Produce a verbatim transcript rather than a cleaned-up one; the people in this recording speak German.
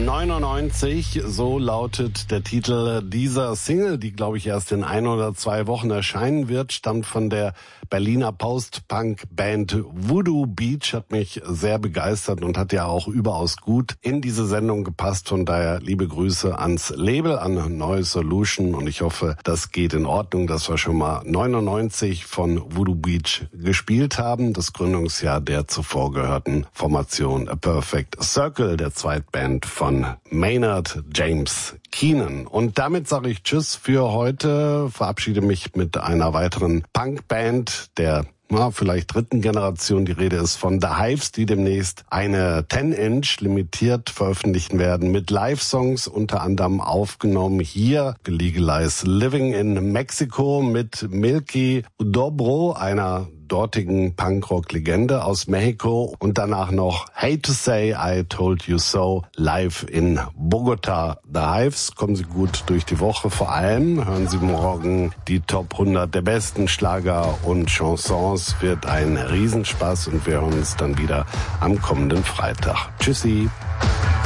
neunundneunzig, so lautet der Titel dieser Single, die, glaube ich, erst in ein oder zwei Wochen erscheinen wird, stammt von der Berliner Post-Punk-Band Voodoo Beach, hat mich sehr begeistert und hat ja auch überaus gut in diese Sendung gepasst. Von daher liebe Grüße ans Label, an Neue Solution, und ich hoffe, das geht in Ordnung, dass wir schon mal neunundneunzig von Voodoo Beach gespielt haben, das Gründungsjahr der zuvor gehörten Formation A Perfect Circle, der Zweitband von Maynard James Keenan. Und damit sage ich Tschüss für heute, verabschiede mich mit einer weiteren Punkband der na, vielleicht dritten Generation. Die Rede ist von The Hives, die demnächst eine zehn Inch limitiert veröffentlichen werden mit Live-Songs, unter anderem aufgenommen hier Legalize Living in Mexico mit Milky Dobro, einer dortigen Punkrock-Legende aus Mexiko, und danach noch Hate to Say I Told You So live in Bogota. The Hives, kommen Sie gut durch die Woche. Vor allem hören Sie morgen die Top hundert der besten Schlager und Chansons. Wird ein Riesenspaß und wir hören uns dann wieder am kommenden Freitag. Tschüssi.